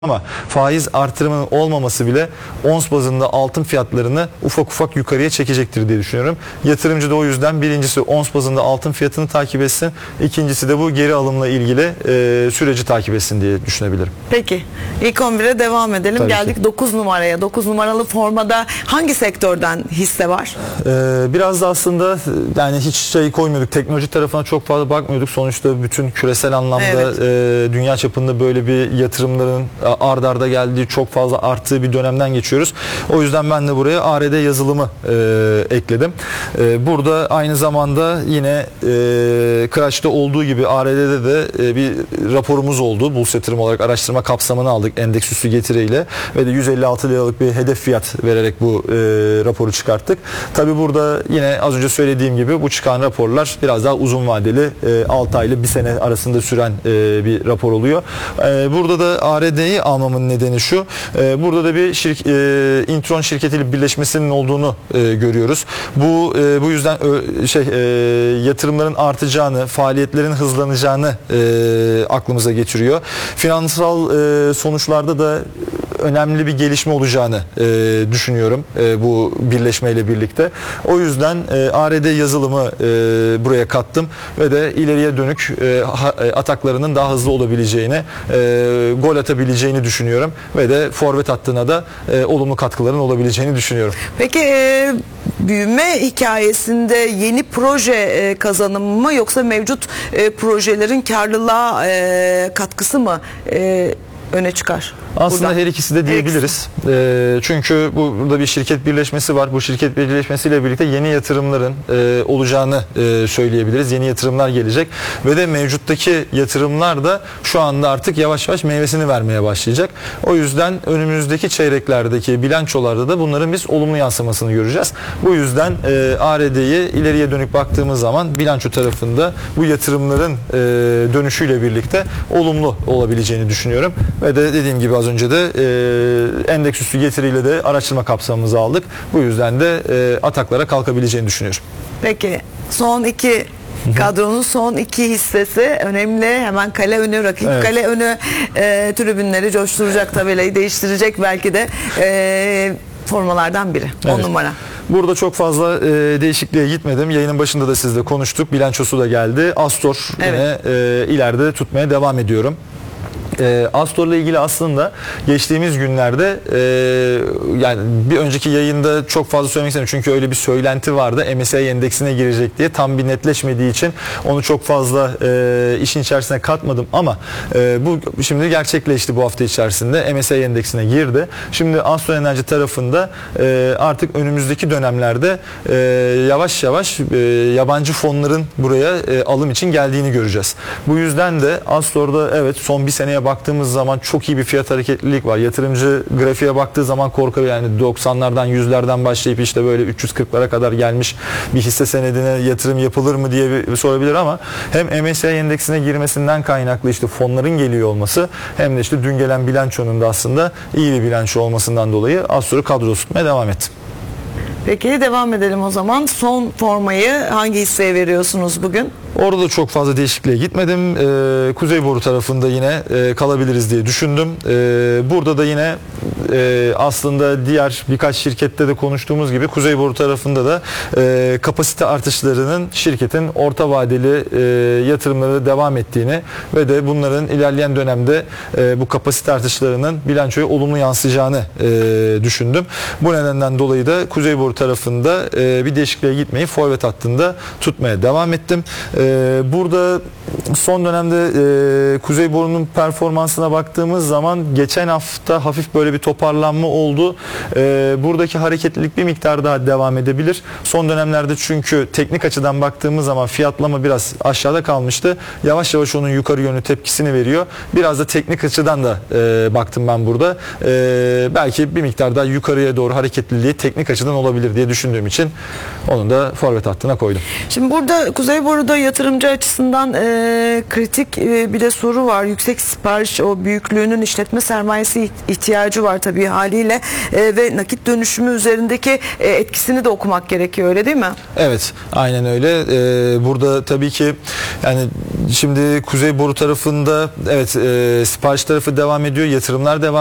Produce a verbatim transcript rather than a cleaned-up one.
Ama faiz artırımının olmaması bile ons bazında altın fiyatlarını ufak ufak yukarıya çekecektir diye düşünüyorum. Yatırımcı da o yüzden birincisi ons bazında altın fiyatını takip etsin. İkincisi de bu geri alımla ilgili e, süreci takip etsin diye düşünebilirim. Peki. İlk on bire devam edelim. Tabii Geldik ki. dokuz numaraya. dokuz numaralı formada hangi sektörden hisse var? Ee, biraz da aslında yani hiç şey koymuyorduk. Teknoloji tarafına çok fazla bakmıyorduk. Sonuçta bütün küresel anlamda Evet. e, dünya çapında böyle bir yatırımların ard arda geldiği, çok fazla arttığı bir dönemden geçiyoruz. O yüzden ben de buraya A R D yazılımı e, ekledim. E, burada aynı zamanda yine e, Kıraç'ta olduğu gibi A R D'de de e, bir raporumuz oldu. Burs yatırım olarak araştırma kapsamını aldık endeks üstü getiriyle ve de yüz elli altı liralık bir hedef fiyat vererek bu e, raporu çıkarttık. Tabi burada yine az önce söylediğim gibi bu çıkan raporlar biraz daha uzun vadeli, e, altı aylı bir sene arasında süren e, bir rapor oluyor. E, burada da A R D'yi almamın nedeni şu. E, burada da bir şirk, e, Intron şirketiyle birleşmesinin olduğunu e, görüyoruz. Bu e, bu yüzden ö, şey e, yatırımların artacağını, faaliyetlerin hızlanacağını e, aklımıza getiriyor. Finansal e, sonuçlarda da önemli bir gelişme olacağını e, düşünüyorum e, bu birleşmeyle birlikte. O yüzden e, A R D yazılımı e, buraya kattım ve de ileriye dönük e, ha, ataklarının daha hızlı olabileceğini, e, gol atabileceğini düşünüyorum ve de forvet hattına da e, olumlu katkıların olabileceğini düşünüyorum. Peki e, büyüme hikayesinde yeni proje e, kazanımı mı yoksa mevcut e, projelerin karlılığa e, katkısı mı e, öne çıkar? Aslında Buradan. her ikisi de diyebiliriz. E, çünkü bu, burada bir şirket birleşmesi var. Bu şirket birleşmesiyle birlikte yeni yatırımların e, olacağını e, söyleyebiliriz. Yeni yatırımlar gelecek ve de mevcuttaki yatırımlar da şu anda artık yavaş yavaş meyvesini vermeye başlayacak. O yüzden önümüzdeki çeyreklerdeki bilançolarda da bunların biz olumlu yansımasını göreceğiz. Bu yüzden e, A R D'yi ileriye dönük baktığımız zaman bilanço tarafında bu yatırımların e, dönüşüyle birlikte olumlu olabileceğini düşünüyorum. Ve de dediğim gibi az önce de e, endeks üstü getiriyle de araştırma kapsamımızı aldık. Bu yüzden de e, ataklara kalkabileceğini düşünüyorum. Peki son iki kadronun son iki hissesi önemli. Hemen kale önü, rakip Evet. kale önü e, tribünleri coşturacak, tabelayı değiştirecek belki de e, formalardan biri. on Evet. numara. Burada çok fazla e, değişikliğe gitmedim. Yayının başında da sizle konuştuk. Bilançosu da geldi. Astor Evet. yine e, ileride tutmaya devam ediyorum. E, Astor'la ilgili aslında geçtiğimiz günlerde e, yani bir önceki yayında çok fazla söylemek istemiyorum çünkü öyle bir söylenti vardı M S C I endeksine girecek diye, tam bir netleşmediği için onu çok fazla e, işin içerisine katmadım ama e, bu şimdi gerçekleşti, bu hafta içerisinde M S C I endeksine girdi. Şimdi Astor Enerji tarafında e, artık önümüzdeki dönemlerde e, yavaş yavaş e, yabancı fonların buraya e, alım için geldiğini göreceğiz. Bu yüzden de Astor'da evet son bir seneye baktığımız zaman çok iyi bir fiyat hareketlilik var. Yatırımcı grafiğe baktığı zaman korkuyor, yani doksanlardan yüzlerden başlayıp işte böyle üç yüz kırklara kadar gelmiş bir hisse senedine yatırım yapılır mı diye bir sorabilir ama hem M S C I endeksine girmesinden kaynaklı işte fonların geliyor olması hem de işte dün gelen bilançonun da aslında iyi bir bilanço olmasından dolayı Astor'u kadro tutmaya devam ettim. Peki devam edelim o zaman. Son formayı hangi hisseye veriyorsunuz bugün? Orada da çok fazla değişikliğe gitmedim. Ee, Kuzey Boru tarafında yine e, kalabiliriz diye düşündüm. Ee, burada da yine e, aslında diğer birkaç şirkette de konuştuğumuz gibi Kuzey Boru tarafında da e, kapasite artışlarının şirketin orta vadeli e, yatırımları devam ettiğini ve de bunların ilerleyen dönemde e, bu kapasite artışlarının bilançoya olumlu yansıyacağını e, düşündüm. Bu nedenden dolayı da Kuzey Boru tarafında e, bir değişikliğe gitmeyi forvet hattında tutmaya devam ettim. Ee, burada son dönemde e, Kuzey Boru'nun performansına baktığımız zaman geçen hafta hafif böyle bir toparlanma oldu. Ee, buradaki hareketlilik bir miktar daha devam edebilir. Son dönemlerde çünkü teknik açıdan baktığımız zaman fiyatlama biraz aşağıda kalmıştı. Yavaş yavaş onun yukarı yönlü tepkisini veriyor. Biraz da teknik açıdan da e, baktım ben burada. E, belki bir miktar daha yukarıya doğru hareketliliği teknik açıdan olabilir diye düşündüğüm için onu da forvet hattına koydum. Şimdi burada Kuzey Boru'da yatırımcı açısından e, kritik e, bir de soru var. Yüksek sipariş, o büyüklüğünün işletme sermayesi ihtiyacı var tabii. tabii haliyle e, ve nakit dönüşümü üzerindeki e, etkisini de okumak gerekiyor, öyle değil mi? Evet, aynen öyle. Ee, burada tabii ki yani şimdi Kuzey Boru tarafında evet e, sipariş tarafı devam ediyor, yatırımlar devam